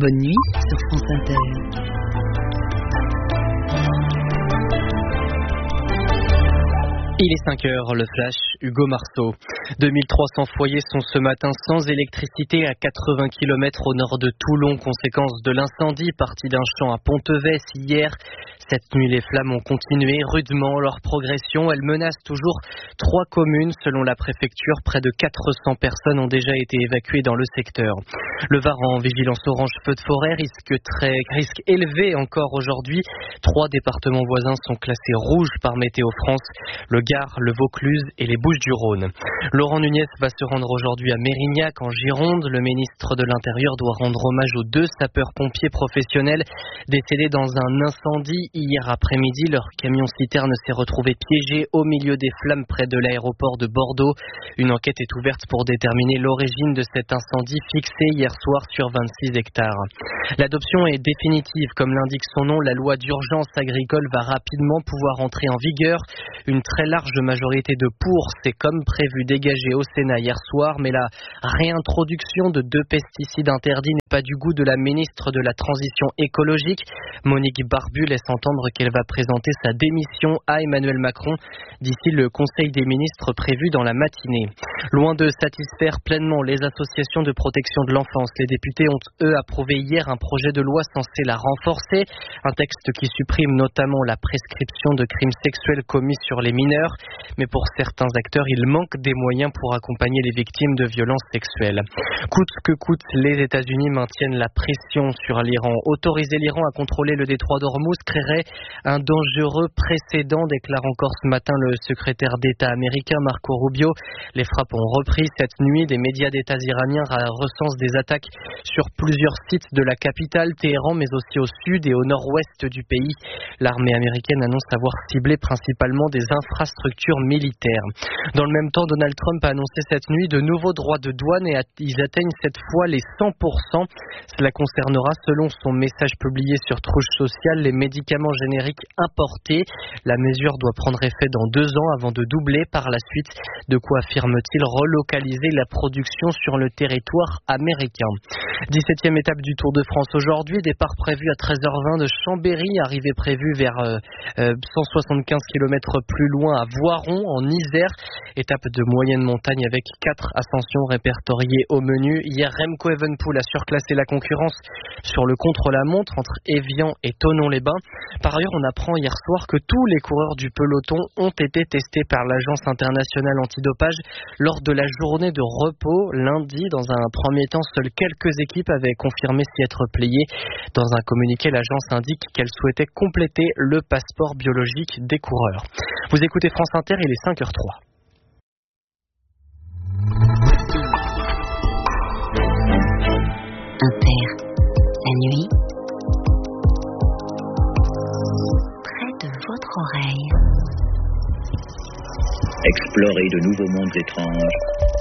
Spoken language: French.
Bonne nuit sur France Inter. Il est 5h, le flash, Hugo Marceau. 2300 foyers sont ce matin sans électricité à 80 km au nord de Toulon, conséquence de l'incendie parti d'un champ à Pontevès hier. Cette nuit, les flammes ont continué rudement leur progression. Elles menacent toujours 3 communes. Selon la préfecture, près de 400 personnes ont déjà été évacuées dans le secteur. Le Var en vigilance orange feu de forêt, risque élevé encore aujourd'hui. 3 départements voisins sont classés rouges par Météo France, le Gard, le Vaucluse et les Bouches-du-Rhône. Laurent Nunez va se rendre aujourd'hui à Mérignac en Gironde. Le ministre de l'Intérieur doit rendre hommage aux 2 sapeurs-pompiers professionnels décédés dans un incendie. Hier après-midi, leur camion-citerne s'est retrouvé piégé au milieu des flammes près de l'aéroport de Bordeaux. Une enquête est ouverte pour déterminer l'origine de cet incendie fixé hier soir sur 26 hectares. L'adoption est définitive. Comme l'indique son nom, la loi d'urgence agricole va rapidement pouvoir entrer en vigueur. Une très large majorité de pour, c'est comme prévu dégagée au Sénat hier soir, mais la réintroduction de 2 pesticides interdits n'est pas du goût de la ministre de la Transition écologique. Monique Barbu laisse entendre qu'elle va présenter sa démission à Emmanuel Macron d'ici le Conseil des ministres prévu dans la matinée. Loin de satisfaire pleinement les associations de protection de l'enfance, les députés ont, eux, approuvé hier un projet de loi censé la renforcer. Un texte qui supprime notamment la prescription de crimes sexuels commis sur les mineurs. Mais pour certains acteurs, il manque des moyens pour accompagner les victimes de violences sexuelles. Coûte que coûte, les États-Unis maintiennent la pression sur l'Iran. Autoriser l'Iran à contrôler le détroit d'Ormuz créerait un dangereux précédent, déclare encore ce matin le secrétaire d'État américain Marco Rubio. Les frappes ont repris cette nuit. Des médias d'État iraniens recensent des attaques sur plusieurs sites de la capitale, Téhéran, mais aussi au sud et au nord-ouest du pays. L'armée américaine annonce avoir ciblé principalement des infrastructures militaires. Dans le même temps, Donald Trump a annoncé cette nuit de nouveaux droits de douane et ils atteignent cette fois les 100%. Cela concernera, selon son message publié sur Truth Social, les médicaments génériques importés. La mesure doit prendre effet dans 2 ans avant de doubler par la suite. De quoi affirme-t-il relocaliser la production sur le territoire américain. 17e étape du Tour de France aujourd'hui. Départ prévu à 13h20 de Chambéry. Arrivée prévue vers 175 km plus loin à Voiron en Isère. Étape de moyenne montagne avec 4 ascensions répertoriées au menu. Hier, Remco Evenepoel a surclassé la concurrence sur le contre-la-montre entre Évian et Thonon-les-Bains. Par ailleurs, on apprend hier soir que tous les coureurs du peloton ont été testés par l'Agence internationale antidopage lors de la journée de repos lundi. Dans un premier temps, seules quelques équipes avaient confirmé s'y être pliées. Dans un communiqué, l'agence indique qu'elle souhaitait compléter le passeport biologique des coureurs. Vous écoutez France Inter, il est 5h03. Inter, la nuit, près de votre oreille. Explorer de nouveaux mondes étranges